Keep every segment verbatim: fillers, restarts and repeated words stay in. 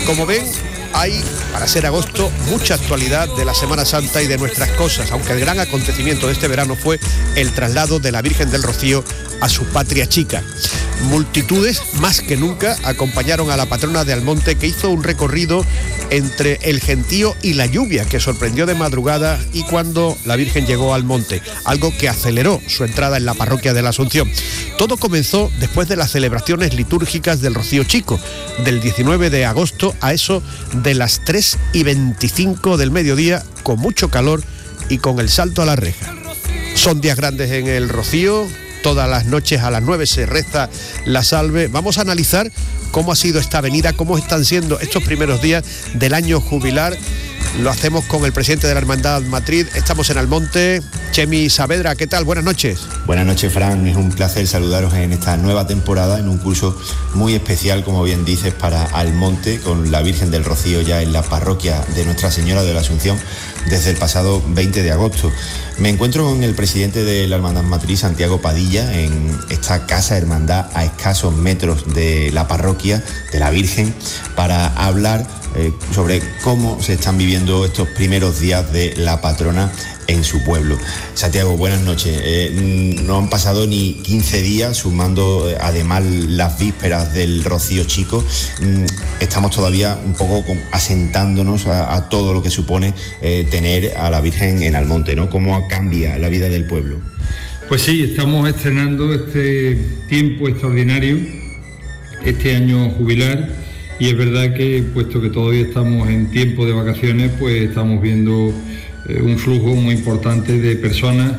Como ven, hay, para ser agosto, mucha actualidad de la Semana Santa y de nuestras cosas, aunque el gran acontecimiento de este verano fue el traslado de la Virgen del Rocío a su patria chica. Multitudes, más que nunca, acompañaron a la patrona de Almonte, que hizo un recorrido entre el gentío y la lluvia, que sorprendió de madrugada y cuando la Virgen llegó al monte, algo que aceleró su entrada en la parroquia de la Asunción. Todo comenzó después de las celebraciones litúrgicas del Rocío Chico, del diecinueve de agosto a eso de las tres y veinticinco del mediodía, con mucho calor y con el salto a la reja. Son días grandes en el Rocío. Todas las noches a las nueve se reza la salve. Vamos a analizar cómo ha sido esta avenida, cómo están siendo estos primeros días del año jubilar. Lo hacemos con el presidente de la Hermandad Matriz. Estamos en Almonte. Chemi Saavedra, ¿qué tal? Buenas noches. Buenas noches, Fran. Es un placer saludaros en esta nueva temporada, en un curso muy especial, como bien dices, para Almonte, con la Virgen del Rocío ya en la parroquia de Nuestra Señora de la Asunción desde el pasado veinte de agosto. Me encuentro con el presidente de la Hermandad Matriz, Santiago Padilla, en esta casa hermandad a escasos metros de la parroquia de la Virgen, para hablar eh, sobre cómo se están viviendo estos primeros días de la patrona en su pueblo. Santiago, buenas noches. Eh, no han pasado ni quince días, sumando eh, además las vísperas del Rocío Chico. Mm, estamos todavía un poco con, asentándonos a, a todo lo que supone eh, tener a la Virgen en Almonte, ¿no? ¿Cómo cambia la vida del pueblo? Pues sí, estamos estrenando este tiempo extraordinario, este año jubilar, y es verdad que, puesto que todavía estamos en tiempo de vacaciones, pues estamos viendo un flujo muy importante de personas,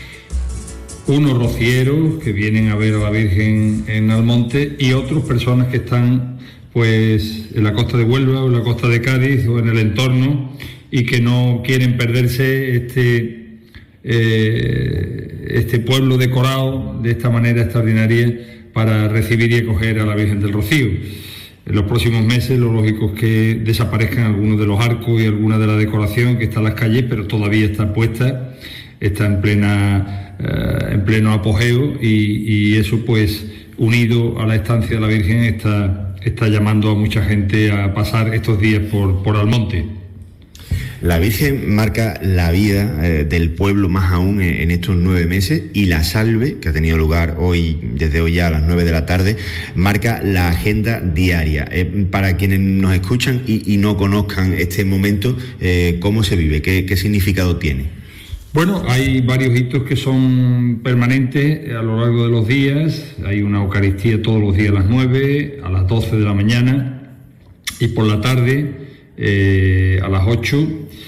unos rocieros que vienen a ver a la Virgen en Almonte y otras personas que están pues en la costa de Huelva o en la costa de Cádiz o en el entorno y que no quieren perderse este, eh, este pueblo decorado de esta manera extraordinaria para recibir y acoger a la Virgen del Rocío. En los próximos meses lo lógico es que desaparezcan algunos de los arcos y alguna de la decoración que está en las calles, pero todavía está puesta, está en plena eh, en pleno apogeo y, y eso pues unido a la estancia de la Virgen está, está llamando a mucha gente a pasar estos días por, por Almonte. La Virgen marca la vida eh, del pueblo más aún en, en estos nueve meses, y la salve, que ha tenido lugar hoy, desde hoy ya a las nueve de la tarde, marca la agenda diaria. Eh, para quienes nos escuchan y, y no conozcan este momento, eh, ¿cómo se vive? ¿Qué, qué significado tiene? Bueno, hay varios hitos que son permanentes a lo largo de los días. Hay una Eucaristía todos los días a las nueve, a las doce de la mañana y por la tarde eh, a las ocho.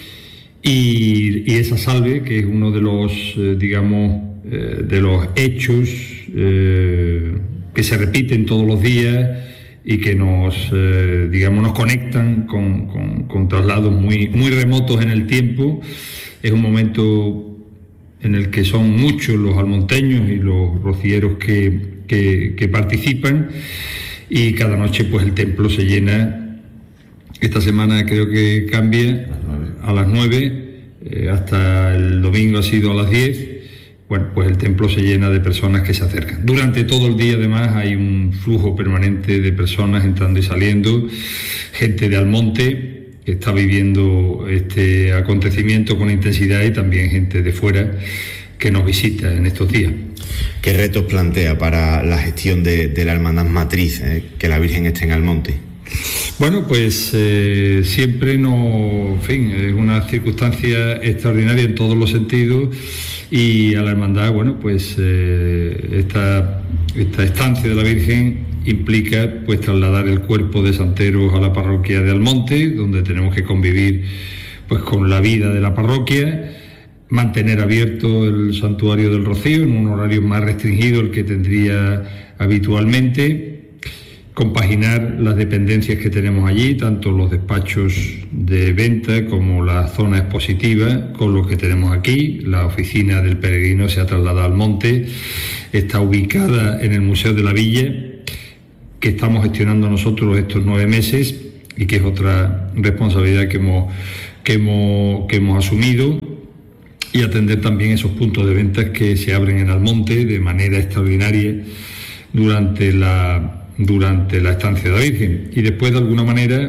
Y, y esa salve, que es uno de los, eh, digamos, eh, de los hechos eh, que se repiten todos los días y que nos, eh, digamos, nos conectan con, con, con traslados muy, muy remotos en el tiempo. Es un momento en el que son muchos los almonteños y los rocieros que, que, que participan, y cada noche pues el templo se llena. Esta semana creo que cambia a las nueve, eh, hasta el domingo ha sido a las diez. Bueno, pues el templo se llena de personas que se acercan. Durante todo el día, además, hay un flujo permanente de personas entrando y saliendo, gente de Almonte que está viviendo este acontecimiento con intensidad, y también gente de fuera que nos visita en estos días. ¿Qué retos plantea para la gestión de, de la Hermandad Matriz, eh, que la Virgen esté en Almonte? Bueno, pues eh, siempre no, en fin, es una circunstancia extraordinaria en todos los sentidos, y a la hermandad, bueno, pues eh, esta, esta estancia de la Virgen implica pues trasladar el cuerpo de santeros a la parroquia de Almonte, donde tenemos que convivir pues con la vida de la parroquia, mantener abierto el santuario del Rocío en un horario más restringido el que tendría habitualmente, compaginar las dependencias que tenemos allí, tanto los despachos de venta como la zona expositiva, con lo que tenemos aquí. La oficina del peregrino se ha trasladado al monte, está ubicada en el Museo de la Villa, que estamos gestionando nosotros estos nueve meses y que es otra responsabilidad que hemos, que hemos, que hemos asumido, y atender también esos puntos de ventas que se abren en Almonte de manera extraordinaria durante la durante la estancia de la Virgen. Y después, de alguna manera, bueno,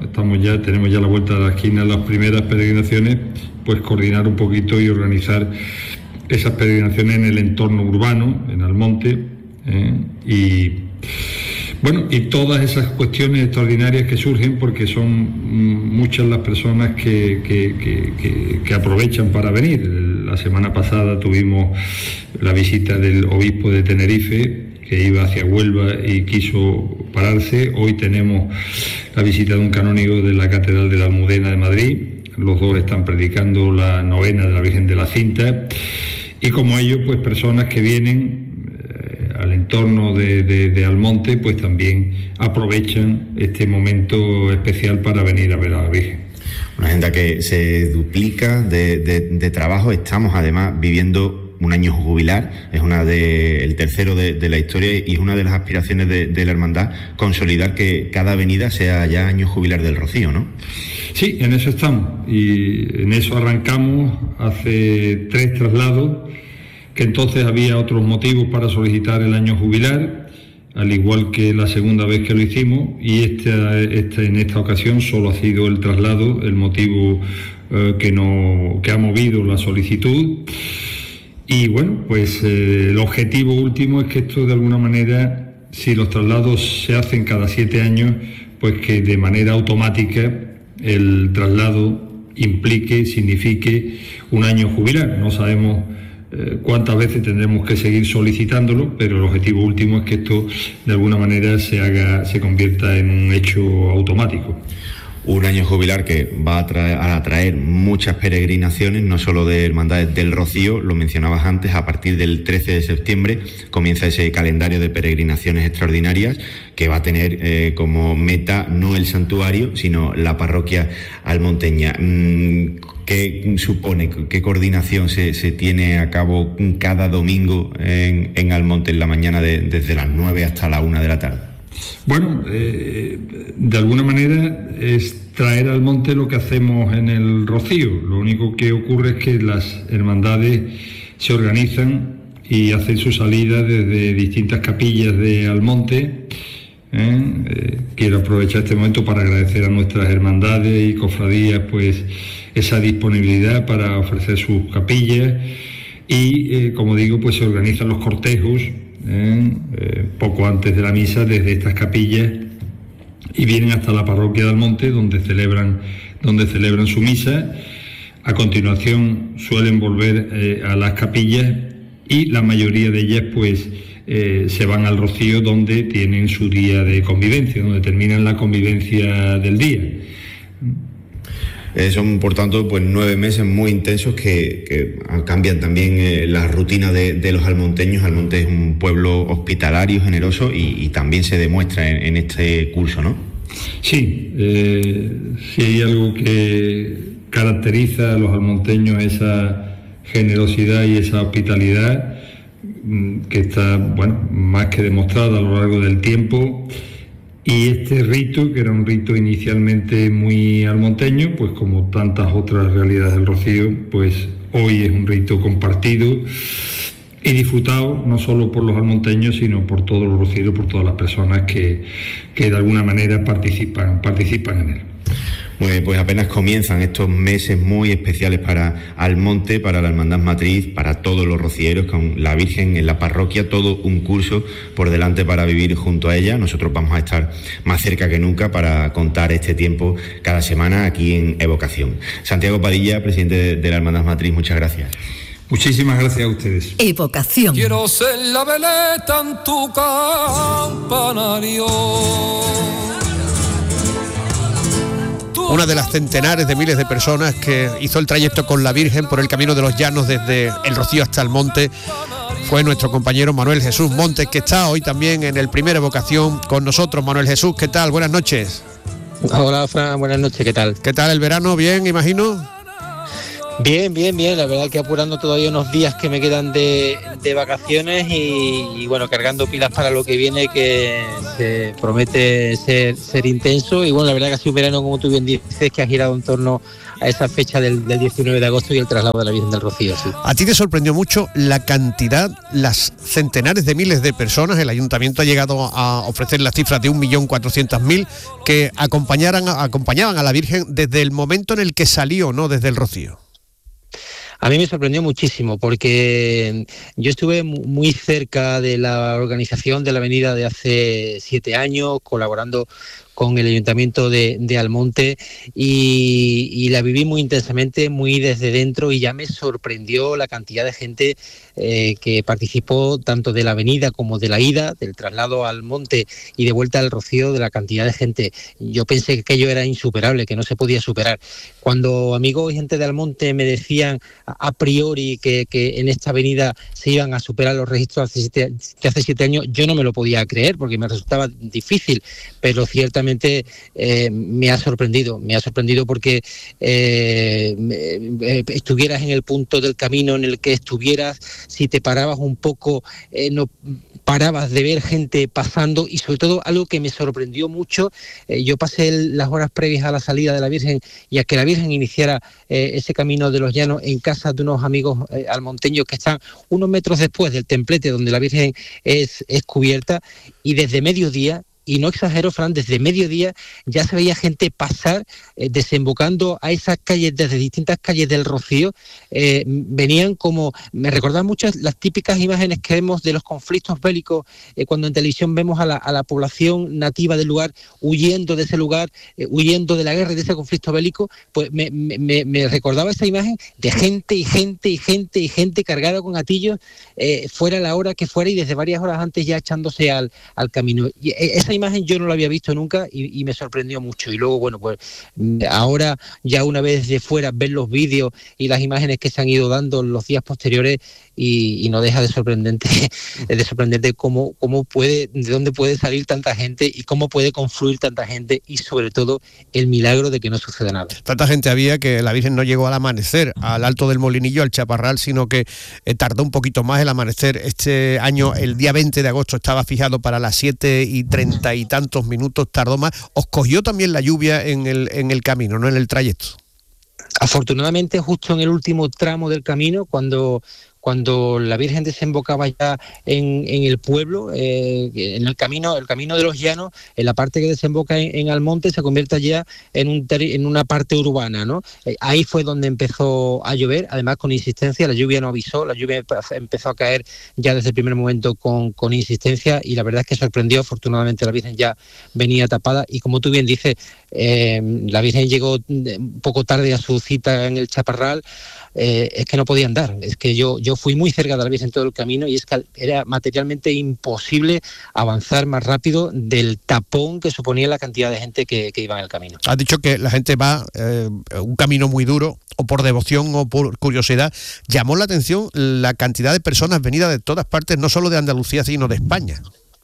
estamos ya, tenemos ya la vuelta de la esquina las primeras peregrinaciones, pues coordinar un poquito y organizar esas peregrinaciones en el entorno urbano, en Almonte, ¿eh? y bueno, y todas esas cuestiones extraordinarias que surgen, porque son muchas las personas que, que, que, que, que aprovechan para venir. La semana pasada tuvimos la visita del obispo de Tenerife, que iba hacia Huelva y quiso pararse. Hoy tenemos la visita de un canónigo de la Catedral de la Almudena de Madrid. Los dos están predicando la novena de la Virgen de la Cinta. Y como ellos, pues personas que vienen eh, al entorno de, de, de Almonte, pues también aprovechan este momento especial para venir a ver a la Virgen. Una agenda que se duplica de, de, de trabajo. Estamos además viviendo un año jubilar, es una de, el tercero de, de la historia, y es una de las aspiraciones de, de la hermandad consolidar que cada venida sea ya año jubilar del Rocío, ¿no? Sí, en eso estamos, y en eso arrancamos hace tres traslados, que entonces había otros motivos para solicitar el año jubilar, al igual que la segunda vez que lo hicimos, y esta, esta, en esta ocasión solo ha sido el traslado el motivo eh, que, no, que ha movido la solicitud. Y bueno, pues eh, el objetivo último es que esto de alguna manera, si los traslados se hacen cada siete años, pues que de manera automática el traslado implique, signifique un año jubilar. No sabemos eh, cuántas veces tendremos que seguir solicitándolo, pero el objetivo último es que esto de alguna manera se haga, se convierta en un hecho automático. Un año jubilar que va a, traer, a atraer muchas peregrinaciones, no solo de Hermandades del Rocío, lo mencionabas antes, a partir del trece de septiembre comienza ese calendario de peregrinaciones extraordinarias que va a tener eh, como meta no el santuario, sino la parroquia almonteña. ¿Qué supone, qué coordinación se, se tiene a cabo cada domingo en, en Almonte en la mañana de, desde las nueve hasta la una de la tarde? Bueno, eh, de alguna manera es traer al monte lo que hacemos en el Rocío. Lo único que ocurre es que las hermandades se organizan y hacen su salida desde distintas capillas de Almonte. ¿eh? Eh, quiero aprovechar este momento para agradecer a nuestras hermandades y cofradías pues esa disponibilidad para ofrecer sus capillas y, eh, como digo, pues se organizan los cortejos Eh, eh, poco antes de la misa desde estas capillas y vienen hasta la parroquia de Almonte donde celebran, donde celebran su misa. A continuación suelen volver eh, a las capillas y la mayoría de ellas pues eh, se van al Rocío donde tienen su día de convivencia, donde terminan la convivencia del día. Eh, son, por tanto, pues nueve meses muy intensos que, que cambian también eh, la rutina de, de los almonteños. Almonte es un pueblo hospitalario, generoso y, y también se demuestra en, en este curso, ¿no? Sí, eh, si hay algo que caracteriza a los almonteños, esa generosidad y esa hospitalidad que está, bueno, más que demostrada a lo largo del tiempo. Y este rito, que era un rito inicialmente muy almonteño, pues como tantas otras realidades del Rocío, pues hoy es un rito compartido y disfrutado no solo por los almonteños, sino por todos los rocieros, por todas las personas que, que de alguna manera participan, participan en él. Muy bien, pues apenas comienzan estos meses muy especiales para Almonte, para la Hermandad Matriz, para todos los rocieros, con la Virgen en la parroquia, todo un curso por delante para vivir junto a ella. Nosotros vamos a estar más cerca que nunca para contar este tiempo cada semana aquí en Evocación. Santiago Padilla, presidente de, de la Hermandad Matriz, muchas gracias. Muchísimas gracias a ustedes. Evocación. Quiero ser la veleta en tu campanario. Una de las centenares de miles de personas que hizo el trayecto con la Virgen por el Camino de los Llanos desde el Rocío hasta el Monte fue nuestro compañero Manuel Jesús Montes, que está hoy también en el Primera Evocación con nosotros. Manuel Jesús, ¿qué tal? Buenas noches. Hola, Fran, buenas noches, ¿qué tal? ¿Qué tal el verano? ¿Bien, imagino? Bien, bien, bien, la verdad que apurando todavía unos días que me quedan de, de vacaciones y, y bueno, cargando pilas para lo que viene, que se promete ser, ser intenso. Y bueno, la verdad que ha sido un verano, como tú bien dices, que ha girado en torno a esa fecha del, del diecinueve de agosto y el traslado de la Virgen del Rocío. Sí. ¿A ti te sorprendió mucho la cantidad, las centenares de miles de personas? El ayuntamiento ha llegado a ofrecer las cifras de un millón cuatrocientos mil que acompañaran, acompañaban a la Virgen desde el momento en el que salió, ¿no?, desde el Rocío. A mí me sorprendió muchísimo porque yo estuve muy cerca de la organización de la avenida de hace siete años, colaborando con el Ayuntamiento de, de Almonte y, y la viví muy intensamente, muy desde dentro, y ya me sorprendió la cantidad de gente eh, que participó tanto de la avenida como de la ida, del traslado al monte y de vuelta al Rocío, de la cantidad de gente. Yo pensé que aquello era insuperable, que no se podía superar. Cuando amigos y gente de Almonte me decían a priori que, que en esta avenida se iban a superar los registros hace siete, de hace siete años, yo no me lo podía creer porque me resultaba difícil, pero ciertamente Eh, me ha sorprendido, me ha sorprendido porque eh, eh, estuvieras en el punto del camino en el que estuvieras, si te parabas un poco, eh, no parabas de ver gente pasando, y sobre todo algo que me sorprendió mucho, eh, yo pasé el, las horas previas a la salida de la Virgen y a que la Virgen iniciara eh, ese camino de los llanos en casa de unos amigos eh, almonteños que están unos metros después del templete donde la Virgen es, es cubierta, y desde mediodía, y no exagero, Fran, desde mediodía ya se veía gente pasar, eh, desembocando a esas calles, desde distintas calles del Rocío. Eh, venían como, me recordaban mucho las típicas imágenes que vemos de los conflictos bélicos, eh, cuando en televisión vemos a la, a la población nativa del lugar huyendo de ese lugar, eh, huyendo de la guerra y de ese conflicto bélico. Pues me, me, me recordaba esa imagen de gente y gente y gente y gente cargada con gatillos, eh, fuera la hora que fuera y desde varias horas antes ya echándose al, al camino. Y esa imagen yo no la había visto nunca y, y me sorprendió mucho. Y luego, bueno, pues ahora ya una vez de fuera, ver los vídeos y las imágenes que se han ido dando los días posteriores, y, y no deja de sorprendente, de sorprenderte cómo, cómo puede, de dónde puede salir tanta gente y cómo puede confluir tanta gente, y sobre todo el milagro de que no suceda nada. Tanta gente había que la Virgen no llegó al amanecer, al Alto del Molinillo, al Chaparral, sino que eh, tardó un poquito más el amanecer. Este año, el día veinte de agosto, estaba fijado para las siete y treinta y tantos minutos, tardó más. ¿Os cogió también la lluvia en el, en el camino, no en el trayecto? Afortunadamente, justo en el último tramo del camino, cuando... cuando la Virgen desembocaba ya en, en el pueblo, eh, en el camino, el camino de los llanos, en la parte que desemboca en, en Almonte, se convierte ya en, un ter- en una parte urbana, ¿no? Eh, ahí fue donde empezó a llover, además con insistencia. La lluvia no avisó, la lluvia empezó a caer ya desde el primer momento con, con insistencia, y la verdad es que sorprendió. Afortunadamente la Virgen ya venía tapada, y como tú bien dices, eh, la Virgen llegó un poco tarde a su cita en el Chaparral. Eh, es que no podía andar, es que yo, yo fui muy cerca de la Virgen todo el camino, y es que era materialmente imposible avanzar más rápido del tapón que suponía la cantidad de gente que, que iba en el camino. Has dicho que la gente va eh, un camino muy duro, o por devoción o por curiosidad. Llamó la atención la cantidad de personas venidas de todas partes, no solo de Andalucía, sino de España.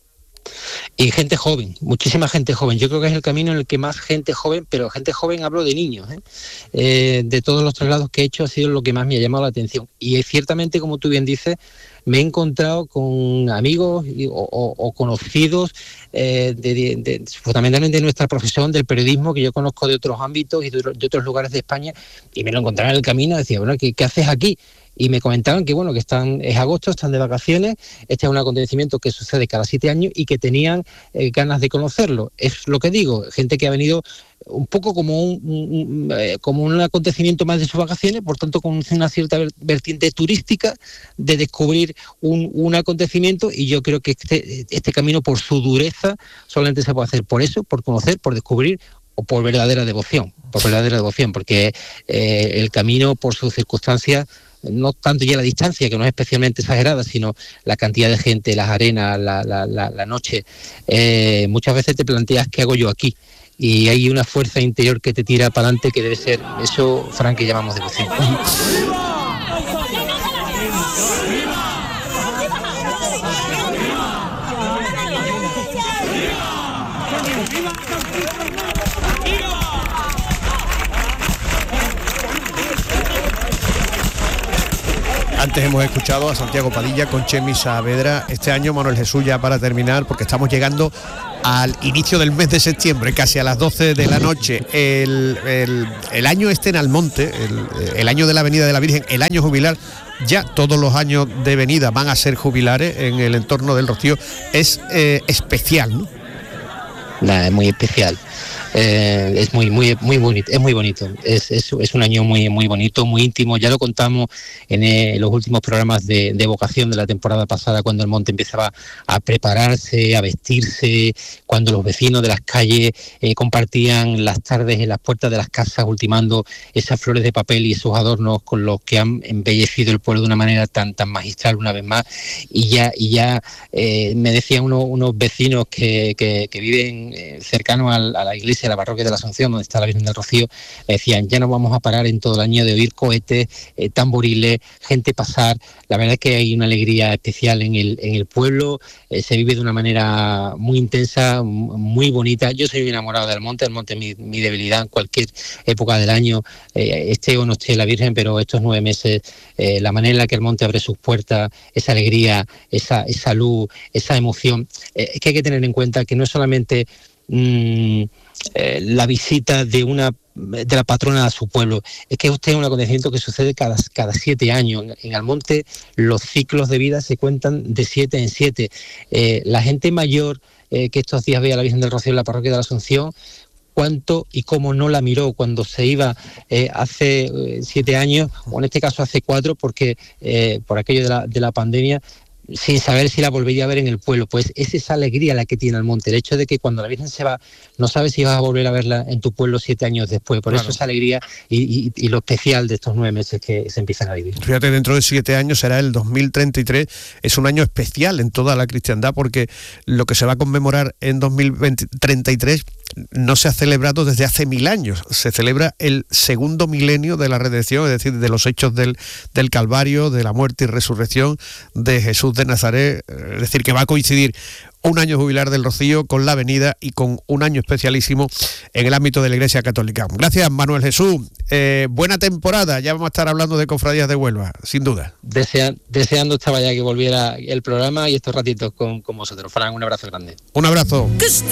Y gente joven, muchísima gente joven. Yo creo que es el camino en el que más gente joven, pero gente joven hablo de niños, ¿eh? Eh, de todos los traslados que he hecho ha sido lo que más me ha llamado la atención. Y es ciertamente, como tú bien dices, me he encontrado con amigos y, o, o, o conocidos eh, de, de, de, fundamentalmente de nuestra profesión, del periodismo, que yo conozco de otros ámbitos y de, de otros lugares de España, y me lo encontraba en el camino. Decía, bueno, ¿qué, qué haces aquí? Y me comentaban que bueno, que están, es agosto, están de vacaciones, este es un acontecimiento que sucede cada siete años y que tenían eh, ganas de conocerlo. Es lo que digo, gente que ha venido un poco como un, un, un, como un acontecimiento más de sus vacaciones, por tanto con una cierta vertiente turística de descubrir un, un acontecimiento, y yo creo que este, este camino, por su dureza, solamente se puede hacer por eso, por conocer, por descubrir, o por verdadera devoción, por verdadera devoción, porque eh, el camino, por sus circunstancias, no tanto ya la distancia, que no es especialmente exagerada, sino la cantidad de gente, las arenas, la, la, la, la noche, eh, muchas veces te planteas qué hago yo aquí, y hay una fuerza interior que te tira para adelante, que debe ser eso, Fran, que llamamos devoción. Antes hemos escuchado a Santiago Padilla con Chemi Saavedra. Este año, Manuel Jesús, ya para terminar, porque estamos llegando al inicio del mes de septiembre, casi a las doce de la noche. El, el, el año este en Almonte, el, el año de la Avenida de la Virgen, el año jubilar, ya todos los años de venida van a ser jubilares en el entorno del Rocío. Es eh, especial, ¿no? Nada, es muy especial. Eh, es muy muy muy bonito, es muy bonito, es, es, es un año muy muy bonito, muy íntimo. Ya lo contamos en eh, los últimos programas de, de vocación de la temporada pasada, cuando el monte empezaba a prepararse, a vestirse, cuando los vecinos de las calles eh, compartían las tardes en las puertas de las casas ultimando esas flores de papel y esos adornos con los que han embellecido el pueblo de una manera tan tan magistral una vez más. Y ya y ya eh, me decían unos, unos vecinos que, que, que viven eh, cercanos a, a la iglesia, a la parroquia de la Asunción, donde está la Virgen del Rocío, decían, ya no vamos a parar en todo el año de oír cohetes, eh, tamboriles, gente pasar. La verdad es que hay una alegría especial en el, en el pueblo, eh, se vive de una manera muy intensa, muy bonita. Yo soy enamorado del monte, el monte es mi, mi debilidad en cualquier época del año, eh, esté o no esté la Virgen, pero estos nueve meses, eh, la manera en la que el monte abre sus puertas, esa alegría, esa, esa luz, esa emoción, eh, es que hay que tener en cuenta que no es solamente mmm, Eh, la visita de una de la patrona a su pueblo, es que usted es un acontecimiento que sucede cada, cada siete años. En, en Almonte los ciclos de vida se cuentan de siete en siete. Eh, la gente mayor eh, que estos días ve a la Virgen del Rocío en la parroquia de la Asunción, cuánto y cómo no la miró cuando se iba eh, hace eh, siete años, o en este caso hace cuatro, porque eh, por aquello de la, de la pandemia, sin saber si la volvería a ver en el pueblo. Pues es esa alegría la que tiene Almonte, el hecho de que cuando la Virgen se va, no sabes si vas a volver a verla en tu pueblo siete años después. Por claro. Eso esa alegría y, y, y lo especial de estos nueve meses que se empiezan a vivir. Fíjate, dentro de siete años será el dos mil treinta y tres, es un año especial en toda la cristiandad, porque lo que se va a conmemorar en dos mil treinta y tres no se ha celebrado desde hace mil años. Se celebra el segundo milenio de la redención, es decir, de los hechos del, del Calvario, de la muerte y resurrección de Jesús de Nazaret. Es decir, que va a coincidir un año jubilar del Rocío con la avenida y con un año especialísimo en el ámbito de la Iglesia Católica. Gracias, Manuel Jesús. Eh, buena temporada. Ya vamos a estar hablando de cofradías de Huelva, sin duda. Desean, deseando estaba ya que volviera el programa y estos ratitos con, con vosotros. Fran, un abrazo grande. Un abrazo.